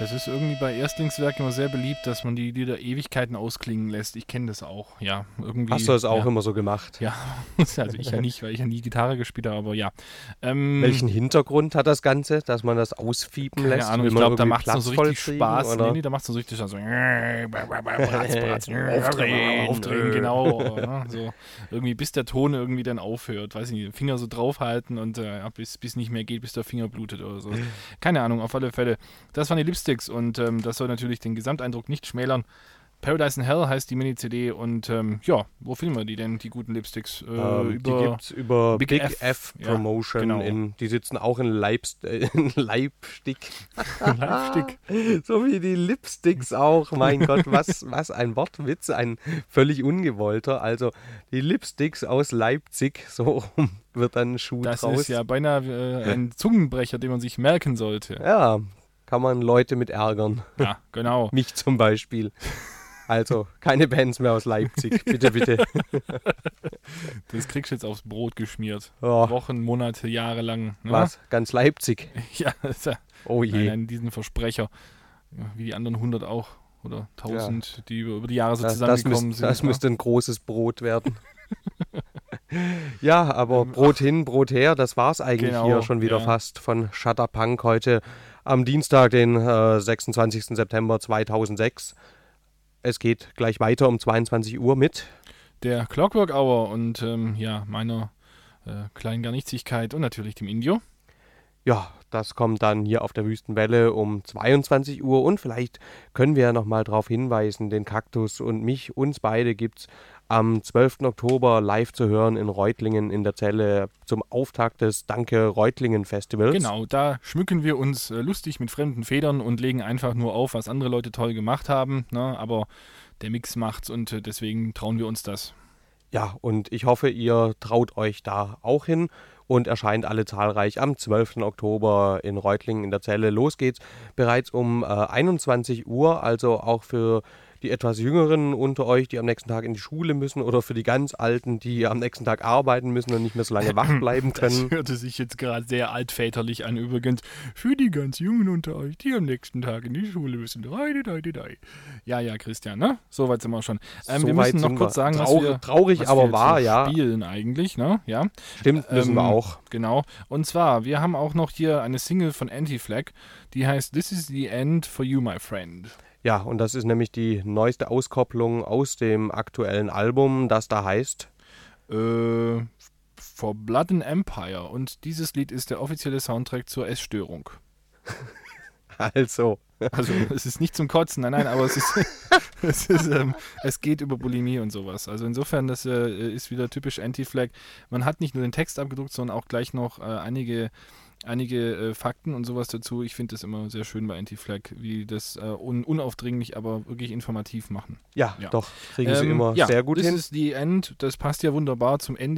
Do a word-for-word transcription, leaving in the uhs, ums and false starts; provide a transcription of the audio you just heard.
Das ist irgendwie bei Erstlingswerken immer sehr beliebt, dass man die Lieder Ewigkeiten ausklingen lässt. Ich kenne das auch, ja. Irgendwie, Hast du das auch ja. immer so gemacht? Ja, also ich ja nicht, weil ich ja nie Gitarre gespielt habe, aber ja. Ähm, Welchen Hintergrund hat das Ganze, dass man das ausfiepen keine lässt? Ahnung, Will ich man glaube, da irgendwie macht es so Platz richtig vollkriegen, Spaß. oder? Nee, nee, da macht es so richtig so Bratz, Bratz, Aufdrehen. aufdrehen, genau. Ne? So, irgendwie bis der Ton irgendwie dann aufhört. Weiß ich nicht, Finger so draufhalten und äh, ja, bis, bis nicht mehr geht, bis der Finger blutet oder so. Keine Ahnung, auf alle Fälle. Das waren die Lipsticks und ähm, das soll natürlich den Gesamteindruck nicht schmälern. Paradise in Hell heißt die Mini-C D und ähm, ja, wo finden wir die denn, die guten Lipsticks? Äh, Ähm, über die gibt es über Big Big, F. F, Ja, Promotion. genau. In, die sitzen auch in, Leibst äh, in Leipzig. Live-Stick. So wie die Lipsticks auch. Mein Gott, was, was ein Wortwitz, ein völlig ungewollter. Also die Lipsticks aus Leipzig, so wird dann ein Schuh Das draus. ist ja beinahe äh, ein Zungenbrecher, den man sich merken sollte. Ja, kann man Leute mit ärgern. Ja, genau. Mich zum Beispiel. Also, keine Bands mehr aus Leipzig. Bitte, bitte. Das kriegst du jetzt aufs Brot geschmiert. Oh, Wochen, Monate, Jahre lang. Ne? was? Ganz Leipzig? Ja, das ist ja Oh je. nein, nein, diesen Versprecher. Ja, wie die anderen hundert auch. Oder tausend, die über über die Jahre so Das, das, zusammengekommen müsst, sind. das ne? müsste ein großes Brot werden. Ja, aber Brot hin, Brot her, das war's eigentlich Genau, hier schon wieder ja. fast von Shutterpunk heute am Dienstag, den äh, sechsundzwanzigsten September zweitausendsechs. Es geht gleich weiter um zweiundzwanzig Uhr mit. Der Clockwork Hour und ähm, ja, meiner äh, kleinen Garnichtigkeit und natürlich dem Indio. Ja, das kommt dann hier auf der Wüstenwelle um zweiundzwanzig Uhr und vielleicht können wir ja nochmal darauf hinweisen, den Kaktus und mich, uns beide gibt's am zwölften Oktober live zu hören in Reutlingen in der Zelle zum Auftakt des Danke Reutlingen Festivals. Genau, da schmücken wir uns äh, lustig mit fremden Federn und legen einfach nur auf, was andere Leute toll gemacht haben. Ne? Aber der Mix macht's und äh, deswegen trauen wir uns das. Ja, und ich hoffe, ihr traut euch da auch hin und erscheint alle zahlreich am zwölften Oktober in Reutlingen in der Zelle. Los geht's bereits um äh, einundzwanzig Uhr, also auch für die etwas Jüngeren unter euch, die am nächsten Tag in die Schule müssen oder für die ganz Alten, die am nächsten Tag arbeiten müssen und nicht mehr so lange wach bleiben können. Das hörte sich jetzt gerade sehr altväterlich an übrigens. Für die ganz Jungen unter euch, die am nächsten Tag in die Schule müssen. Dei, dei, dei, dei. Ja, ja, Christian, ne? Soweit sind wir schon. Ähm, So wir weit müssen noch sind kurz wir. sagen, Traurig- was wir, traurig, was aber wir jetzt wahr, so ja. spielen eigentlich, ne? Ja. Stimmt, müssen wir Ähm, auch. Genau. Und zwar, wir haben auch noch hier eine Single von Anti-Flag, die heißt This is the End for You, my friend. Ja, und das ist nämlich die neueste Auskopplung aus dem aktuellen Album, das da heißt. Äh, For Blood and Empire. Und dieses Lied ist der offizielle Soundtrack zur Essstörung. Also, Also es ist nicht zum Kotzen, nein, nein, aber es ist, es, ist ähm, es geht über Bulimie und sowas. Also insofern, das äh, ist wieder typisch Anti-Flag. Man hat nicht nur den Text abgedruckt, sondern auch gleich noch äh, einige, einige äh, Fakten und sowas dazu. Ich finde das immer sehr schön bei Anti-Flag, wie das äh, un unaufdringlich, aber wirklich informativ machen. ja, Ja. doch, kriegen sie Ähm, immer ja, sehr gut This hin. is the End, das passt ja wunderbar zum Ende